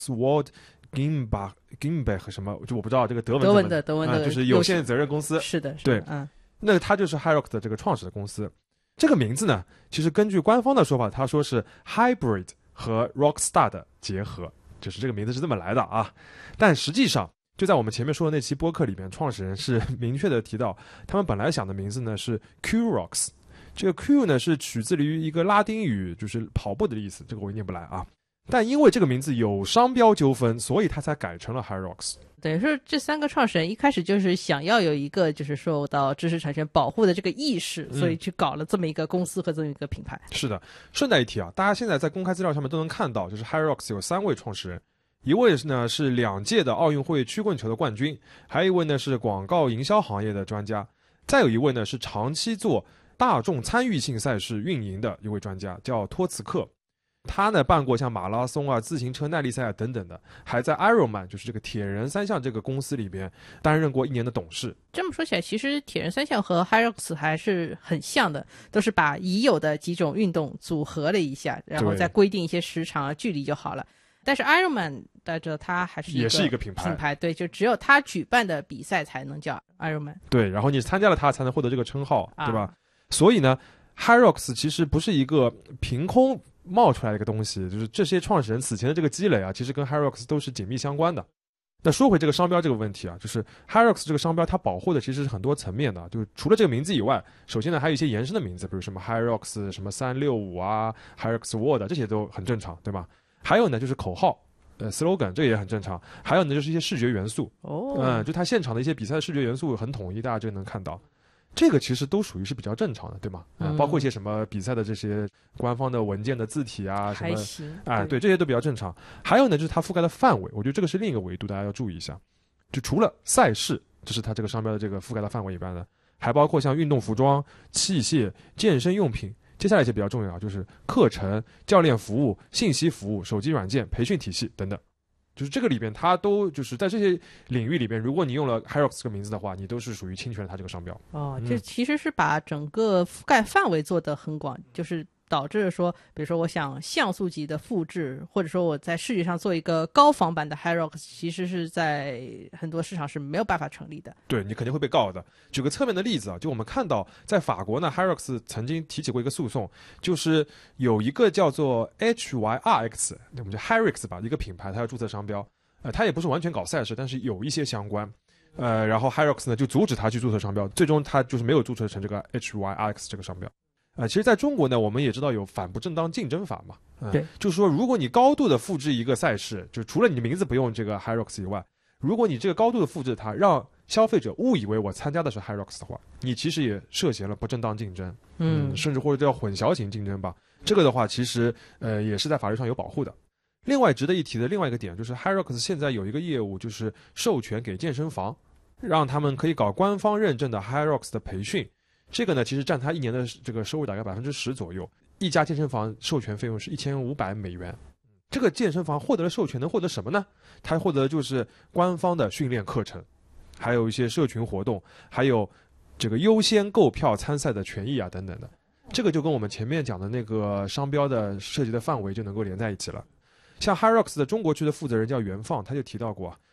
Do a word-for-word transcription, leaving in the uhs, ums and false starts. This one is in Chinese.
Wald Gimbach Gimbach 什么，就我不知道这个德文德文的德文的、 呃、就是有限责任公司。 是的，是的， 对， 嗯， 那它就是 HYROX 的这个创始的公司。这个名字呢，其实根据官方的说法，他说是 Hybrid 和 Rockstar 的结合，就是这个名字是这么来的啊。但实际上，就在我们前面说的那期播客里面，创始人是明确的提到，他们本来想的名字呢是 QROX。这个 Q 呢是取自于一个拉丁语，就是跑步的意思，这个我念不来啊。但因为这个名字有商标纠纷，所以他才改成了 HYROX。 等于说这三个创始人一开始就是想要有一个就是受到知识产权保护的这个意识、嗯、所以去搞了这么一个公司和这么一个品牌。 是的，顺带一提啊，大家现在在公开资料上面都能看到，就是 HYROX 有三位创始人，一位呢是两届的奥运会曲棍球的冠军，还有一位呢是广告营销行业的专家，再有一位呢是长期做大众参与性赛事运营的一位专家，叫托茨克。他呢办过像马拉松啊、自行车耐力赛啊等等的，还在 Ironman 就是这个铁人三项这个公司里边担任过一年的董事。 这么说起来，其实铁人三项和 HYROX 还是很像的，都是把已有的几种运动组合了一下，然后再规定一些时长啊、距离就好了。但是 Ironman 大家知道它还是一个也是一个品牌， 品牌对，就只有他举办的比赛才能叫 Ironman。 对，然后你参加了它才能获得这个称号， 啊、 对吧？所以呢 ，HYROX 其实不是一个凭空冒出来的一个东西，就是这些创始人此前的这个积累啊，其实跟 HYROX 都是紧密相关的。那说回这个商标这个问题啊，就是 HYROX 这个商标它保护的其实是很多层面的，就是除了这个名字以外，首先呢还有一些延伸的名字，比如什么 HYROX 什么三六五啊 HYROX World 这些都很正常，对吧？还有呢就是口号呃 slogan 这个也很正常，还有呢就是一些视觉元素哦， 嗯，就它现场的一些比赛的视觉元素很统一，大家就能看到。这个其实都属于是比较正常的，对吗？嗯，包括一些什么比赛的这些官方的文件的字体啊，什么啊，对，这些都比较正常。还有呢，就是它覆盖的范围，我觉得这个是另一个维度，大家要注意一下。就除了赛事，这是它这个商标的这个覆盖的范围以外呢，还包括像运动服装、器械、健身用品。接下来一些比较重要，就是课程、教练服务、信息服务、手机软件、培训体系等等。就是这个里边，它都就是在这些领域里边，如果你用了 HYROX 这个名字的话，你都是属于侵权了它这个商标。 哦，这其实是把整个覆盖范围做得很广，就是导致说，比如说我想像素级的复制，或者说我在视觉上做一个高仿版的 HYROX， 其实是在很多市场是没有办法成立的。 对，你肯定会被告的。举个侧面的例子啊，就我们看到在法国呢 HYROX 曾经提起过一个诉讼，就是有一个叫做 H Y R X， 我们叫 HYROX 吧，一个品牌它要注册商标，呃，它也不是完全搞赛事，但是有一些相关。呃，然后 HYROX 呢就阻止他去注册商标，最终他就是没有注册成这个 H Y R X 这个商标。呃，其实在中国呢，我们也知道有反不正当竞争法嘛，嗯、 对， 就是说，如果你高度的复制一个赛事，就除了你的名字不用这个 HYROX 以外，如果你这个高度的复制它，让消费者误以为我参加的是 HYROX 的话，你其实也涉嫌了不正当竞争，嗯，嗯甚至或者叫混淆型竞争吧。这个的话，其实呃也是在法律上有保护的。另外值得一提的另外一个点就是 HYROX 现在有一个业务，就是授权给健身房，让他们可以搞官方认证的 HYROX 的培训。这个呢，其实占他一年的这个收入大概百分之十左右。一家健身房授权费用是一千五百美元。这个健身房获得了授权，能获得什么呢？他获得的就是官方的训练课程，还有一些社群活动，还有这个优先购票参赛的权益啊等等的。这个就跟我们前面讲的那个商标的涉及的范围就能够连在一起了。像 HYROX 的中国区的负责人叫袁放，他就提到过啊，